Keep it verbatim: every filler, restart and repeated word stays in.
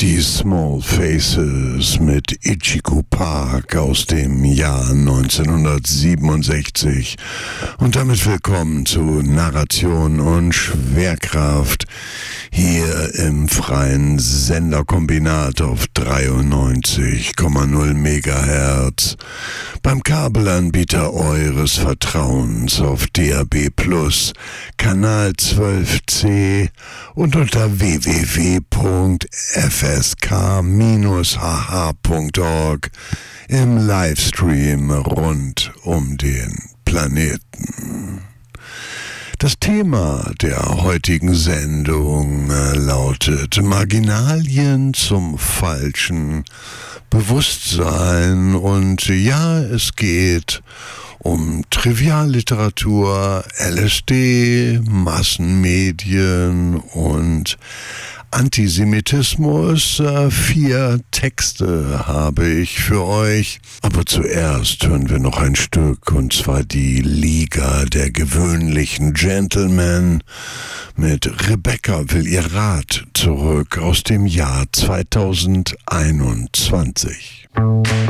Die Small Faces mit Ichigo Park aus dem Jahr neunzehnhundertsiebenundsechzig. Und damit willkommen zu Narration und Schwerkraft hier im freien Senderkombinat auf dreiundneunzig Komma null Megahertz. Beim Kabelanbieter eures Vertrauens auf D A B Plus, Kanal zwölf C und unter w w w punkt f s k dash h h punkt org im Livestream rund um den Planeten. Das Thema der heutigen Sendung lautet Marginalien zum falschen Bewusstsein, und ja, es geht um Trivialliteratur, L S D, Massenmedien und Antisemitismus. Vier Texte habe ich für euch. Aber zuerst hören wir noch ein Stück, und zwar die Liga der gewöhnlichen Gentlemen mit Rebecca will ihr Rad zurück aus dem Jahr zweitausendeinundzwanzig.